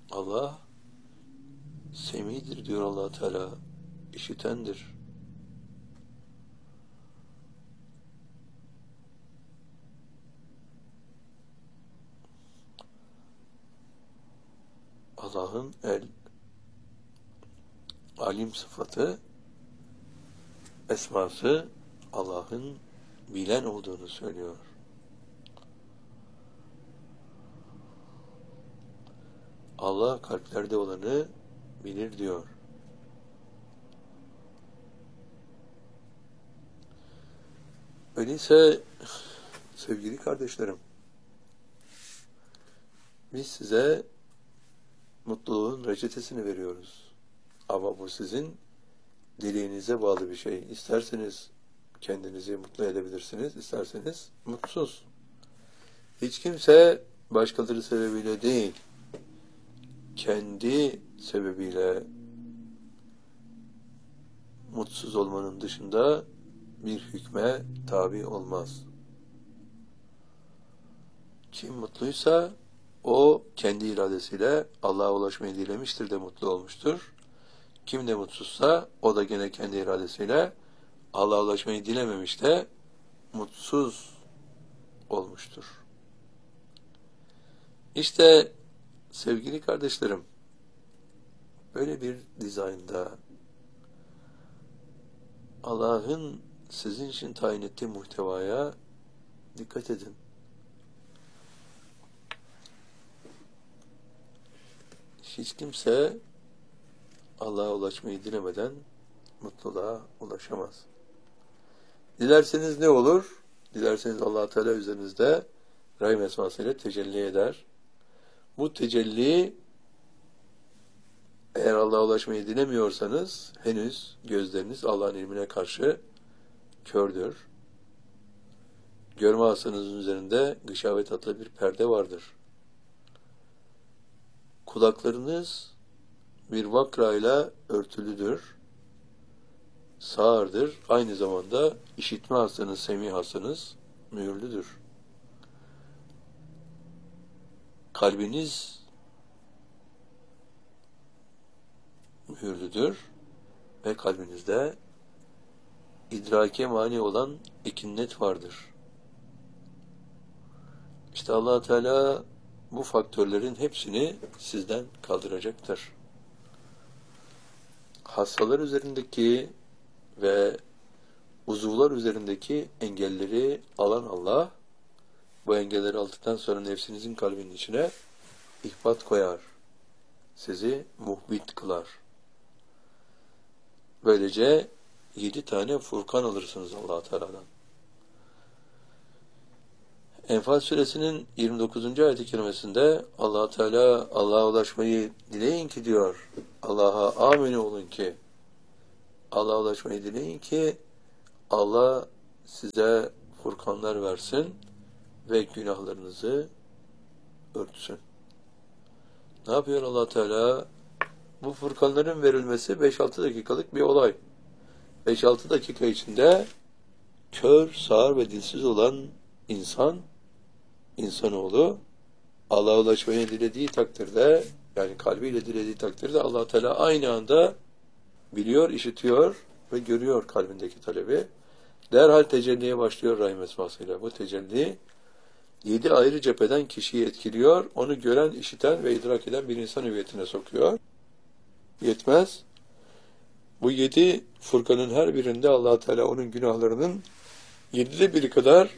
Allah semidir diyor Allah Teala, işitendir. Allah'ın el alim sıfatı, esması Allah'ın bilen olduğunu söylüyor. Allah kalplerde olanı bilir diyor. Öyleyse sevgili kardeşlerim, biz size mutluluğun reçetesini veriyoruz. Ama bu sizin dileğinize bağlı bir şey. İsterseniz kendinizi mutlu edebilirsiniz, isterseniz mutsuz. Hiç kimse başkaları sebebiyle değil, kendi sebebiyle mutsuz olmanın dışında bir hükme tabi olmaz. Kim mutluysa o kendi iradesiyle Allah'a ulaşmayı dilemiştir de mutlu olmuştur. Kim de mutsuzsa o da gene kendi iradesiyle Allah'a ulaşmayı dilememiş de mutsuz olmuştur. İşte sevgili kardeşlerim, böyle bir dizaynda Allah'ın sizin için tayin ettiği muhtevaya dikkat edin. Hiç kimse Allah'a ulaşmayı dilemeden mutluluğa ulaşamaz. Dilerseniz ne olur? Dilerseniz Allah Teala üzerinizde Rahim esmasıyla tecelli eder. Bu tecelli, eğer Allah'a ulaşmayı dilemiyorsanız henüz gözleriniz Allah'ın ilmine karşı kördür. Görme hastalığınızın üzerinde gışavet adlı bir perde vardır. Kulaklarınız bir vakrayla örtülüdür, sağırdır. Aynı zamanda işitme hastanız, semi hastanız mühürlüdür. Kalbiniz mühürlüdür ve kalbinizde idrake mani olan ikinnet vardır. İşte Allah Teala bu faktörlerin hepsini sizden kaldıracaktır. Hastalar üzerindeki ve uzuvlar üzerindeki engelleri alan Allah, bu engelleri aldıktan sonra nefsinizin kalbinin içine ihbat koyar. Sizi muhbit kılar. Böylece 7 tane Furkan alırsınız Allah Teala'dan. Enfal suresinin 29. ayet-i kerimesinde Allah Teala Allah'a ulaşmayı dileyin ki diyor. Allah'a amin olun ki, Allah'a ulaşmayı dileyin ki Allah size furkanlar versin ve günahlarınızı örtsün. Ne yapıyor Allah Teala? Bu furkanların verilmesi 5-6 dakikalık bir olay. 5-6 dakika içinde kör, sağır ve dilsiz olan insanoğlu Allah'a ulaşmayı dilediği takdirde, yani kalbiyle dilediği takdirde Allah Teala aynı anda biliyor, işitiyor ve görüyor kalbindeki talebi. Derhal tecelliye başlıyor Rahim esmasıyla. Bu tecelli 7 ayrı cepheden kişiyi etkiliyor. Onu gören, işiten ve idrak eden bir insan hüviyetine sokuyor. Yetmez. Bu 7 Furkanın her birinde Allah Teala onun günahlarının 7'de 1'i kadar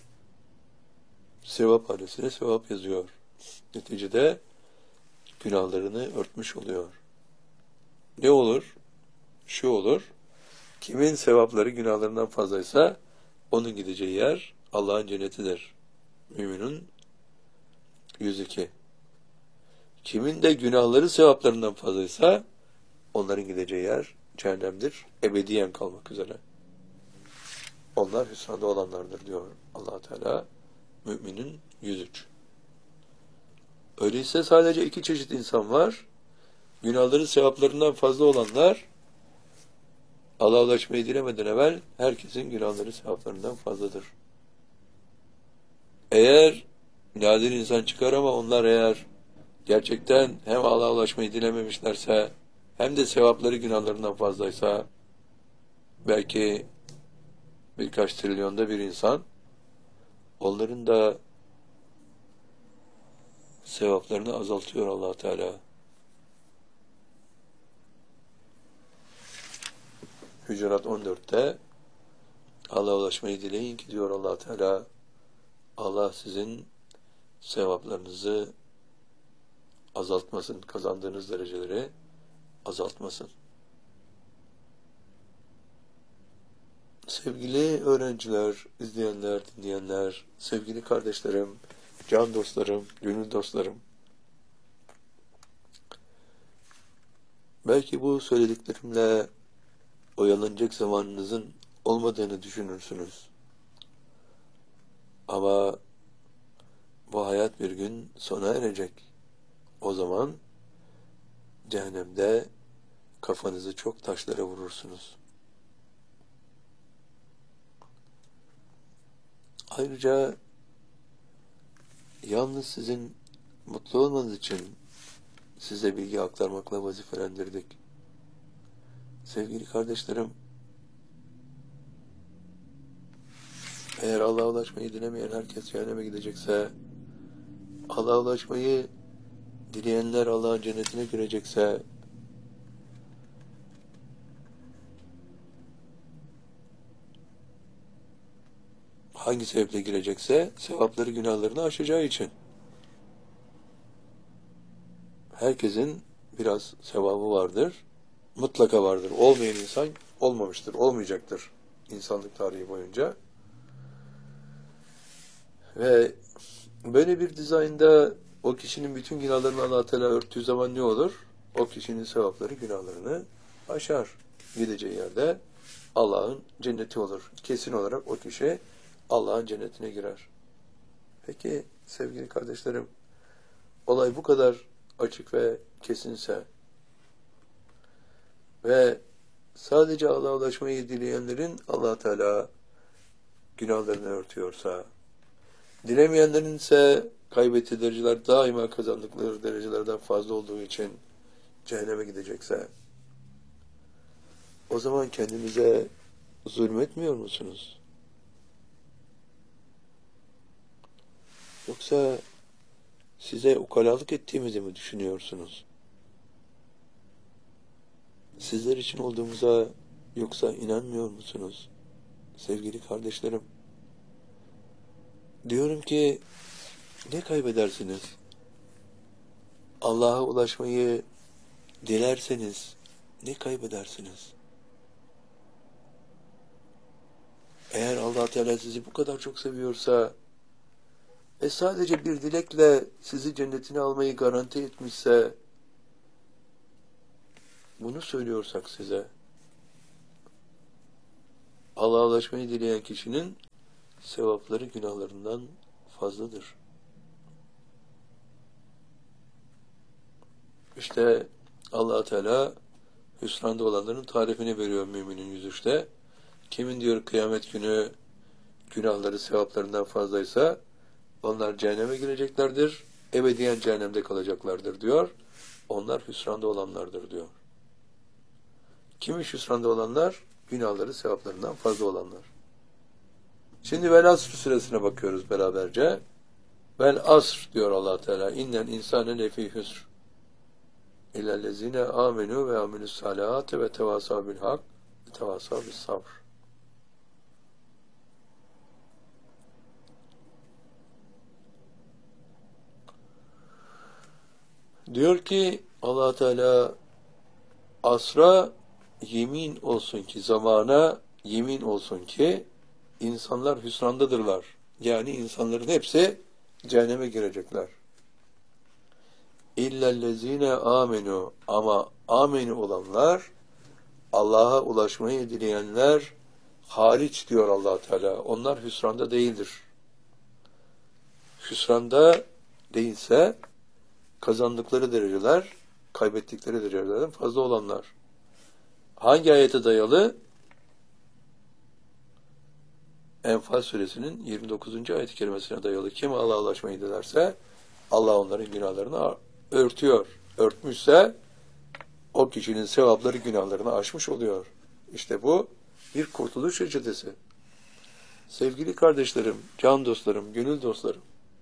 sevap hanesine sevap yazıyor. Neticede günahlarını örtmüş oluyor. Ne olur? Şu olur. Kimin sevapları günahlarından fazlaysa onun gideceği yer Allah'ın cennetidir. Müminun 102. Kimin de günahları sevaplarından fazlaysa onların gideceği yer cehennemdir. Ebediyen kalmak üzere. Onlar hüsranda olanlardır diyor Allah Teala. Mü'minin 103. Öyleyse sadece 2 çeşit insan var. Günahları sevaplarından fazla olanlar, Allah'a ulaşmayı dilemeden evvel herkesin günahları sevaplarından fazladır. Eğer nadir insan çıkar ama onlar eğer gerçekten hem Allah'a ulaşmayı dilememişlerse hem de sevapları günahlarından fazlaysa belki birkaç trilyonda bir insan, onların da sevaplarını azaltıyor Allah Teala. Hücurat 14'te Allah'a ulaşmayı dileyin ki diyor Allah Teala, Allah sizin sevaplarınızı azaltmasın, kazandığınız dereceleri azaltmasın. Sevgili öğrenciler, izleyenler, dinleyenler, sevgili kardeşlerim, can dostlarım, gönül dostlarım, belki bu söylediklerimle oyalanacak zamanınızın olmadığını düşünürsünüz. Ama bu hayat bir gün sona erecek. O zaman cehennemde kafanızı çok taşlara vurursunuz. Ayrıca yalnız sizin mutlu olmanız için size bilgi aktarmakla vazifelendirdik. Sevgili kardeşlerim, eğer Allah'a ulaşmayı dilemeyen herkes cehenneme gidecekse, Allah'a ulaşmayı dileyenler Allah'ın cennetine girecekse, hangi sebeple girecekse, sevapları günahlarını aşacağı için. Herkesin biraz sevabı vardır, mutlaka vardır. Olmayan insan olmamıştır, olmayacaktır insanlık tarihi boyunca. Ve böyle bir dizaynda o kişinin bütün günahlarını Allah Teala örttüğü zaman ne olur? O kişinin sevapları günahlarını aşar. Gideceği yerde Allah'ın cenneti olur. Kesin olarak o kişi Allah'ın cennetine girer. Peki sevgili kardeşlerim, olay bu kadar açık ve kesinse ve sadece Allah'a ulaşmayı dileyenlerin Allah Teala günahlarını örtüyorsa, dilemeyenlerin ise kaybettiği dereceler daima kazandıkları derecelerden fazla olduğu için cehenneme gidecekse, o zaman kendinize zulmetmiyor musunuz? Yoksa size ukalalık ettiğimizi mi düşünüyorsunuz? Sizler için olduğumuza yoksa inanmıyor musunuz? Sevgili kardeşlerim, diyorum ki ne kaybedersiniz? Allah'a ulaşmayı dilerseniz ne kaybedersiniz? Eğer Allah Teala sizi bu kadar çok seviyorsa ve sadece bir dilekle sizi cennetine almayı garanti etmişse, bunu söylüyorsak size, Allah'a ulaşmayı dileyen kişinin sevapları günahlarından fazladır. İşte Allah Teala hüsranda olanların tarifini veriyor müminin 103'te. Kimin diyor kıyamet günü günahları sevaplarından fazlaysa onlar cehenneme gireceklerdir, ebediyen cehennemde kalacaklardır diyor. Onlar hüsranda olanlardır diyor. Kimmiş hüsranda olanlar? Günahları sevaplarından fazla olanlar. Şimdi Vel Asr suresine bakıyoruz beraberce. Vel Asr diyor Allah Teala. İnnel insane lefî hüsr. İllellezine amenu ve amilus salihati ve tevasav bil hak ve tevasav bis sabr. Diyor ki Allah Teala, asra yemin olsun ki, zamana yemin olsun ki insanlar hüsrandadırlar. Yani insanların hepsi cehenneme girecekler. İllellezine amenu, ama amenu olanlar, Allah'a ulaşmayı dileyenler hariç diyor Allah Teala. Onlar hüsranda değildir. Hüsranda değilse kazandıkları dereceler, kaybettikleri derecelerden fazla olanlar. Hangi ayete dayalı? Enfal suresinin 29. ayet-i kerimesine dayalı. Kim Allah'a ulaşmayı dilerse Allah onların günahlarını örtüyor. Örtmüşse o kişinin sevapları günahlarını aşmış oluyor. İşte bu bir kurtuluş reçetesi. Sevgili kardeşlerim, can dostlarım, gönül dostlarım.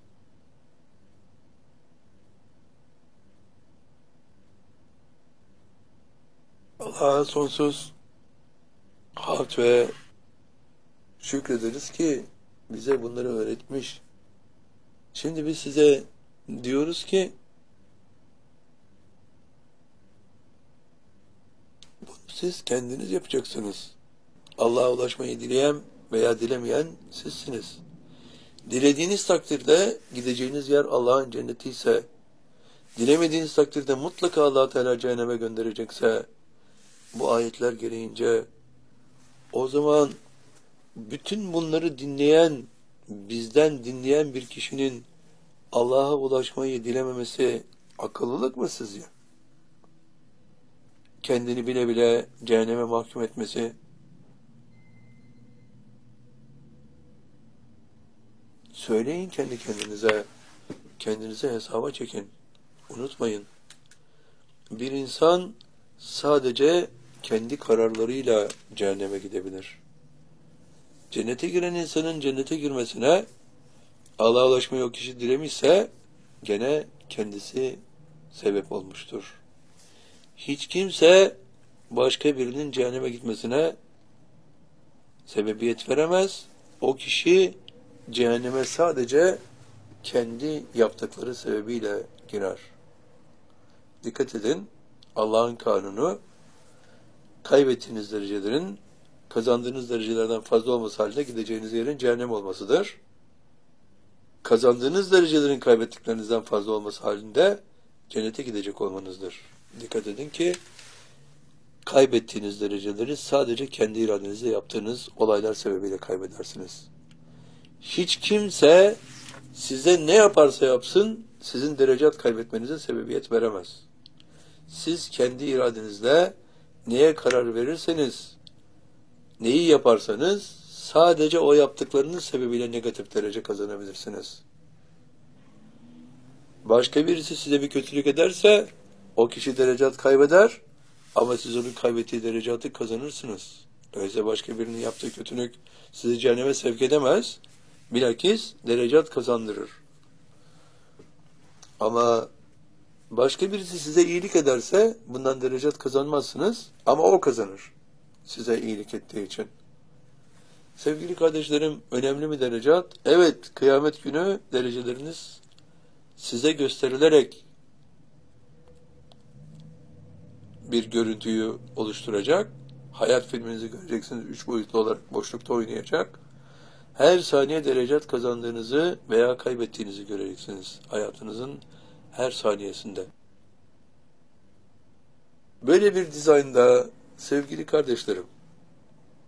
Allah'a sonsuz hamd ve şükrederiz ki bize bunları öğretmiş. Şimdi biz size diyoruz ki bunu siz kendiniz yapacaksınız. Allah'a ulaşmayı dileyen veya dilemeyen sizsiniz. Dilediğiniz takdirde gideceğiniz yer Allah'ın cenneti ise, dilemediğiniz takdirde mutlaka Allah Teala cehenneme gönderecekse, bu ayetler gereğince o zaman bütün bunları dinleyen, bizden dinleyen bir kişinin Allah'a ulaşmayı dilememesi akıllılık mı sizce? Kendini bile bile cehenneme mahkum etmesi, söyleyin kendi kendinize, kendinize hesaba çekin. Unutmayın, bir insan sadece kendi kararlarıyla cehenneme gidebilir. Cennete giren insanın cennete girmesine Allah'a ulaşmayı o kişi dilemişse gene kendisi sebep olmuştur. Hiç kimse başka birinin cehenneme gitmesine sebebiyet veremez. O kişi cehenneme sadece kendi yaptıkları sebebiyle girer. Dikkat edin, Allah'ın kanunu kaybettiğiniz derecelerin kazandığınız derecelerden fazla olması halinde gideceğiniz yerin cehennem olmasıdır. Kazandığınız derecelerin kaybettiklerinizden fazla olması halinde cennete gidecek olmanızdır. Dikkat edin ki kaybettiğiniz dereceleri sadece kendi iradenizle yaptığınız olaylar sebebiyle kaybedersiniz. Hiç kimse size ne yaparsa yapsın sizin derecat kaybetmenize sebebiyet veremez. Siz kendi iradenizle neye karar verirseniz, neyi yaparsanız sadece o yaptıklarınız sebebiyle negatif derece kazanabilirsiniz. Başka birisi size bir kötülük ederse o kişi derecat kaybeder ama siz onun kaybettiği derecatı kazanırsınız. Öyleyse başka birinin yaptığı kötülük sizi cehenneme sevk edemez. Bilakis derecat kazandırır. Ama başka birisi size iyilik ederse bundan derecat kazanmazsınız ama o kazanır size iyilik ettiği için. Sevgili kardeşlerim, önemli mi derecat? Evet, kıyamet günü dereceleriniz size gösterilerek bir görüntüyü oluşturacak. Hayat filminizi göreceksiniz, 3 boyutlu olarak boşlukta oynayacak. Her saniye derecat kazandığınızı veya kaybettiğinizi göreceksiniz hayatınızın her saniyesinde. Böyle bir dizaynda sevgili kardeşlerim,